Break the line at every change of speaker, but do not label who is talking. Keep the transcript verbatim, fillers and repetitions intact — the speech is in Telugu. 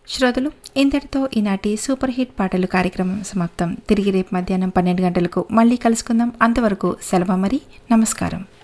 శ్రోతలు, ఇంతటితో ఈనాటి సూపర్ హిట్ పాటలు కార్యక్రమం సమాప్తం. తిరిగి రేపు మధ్యాహ్నం పన్నెండు గంటలకు మళ్ళీ కలుసుకుందాం. అంతవరకు సెలవు మరి. నమస్కారం.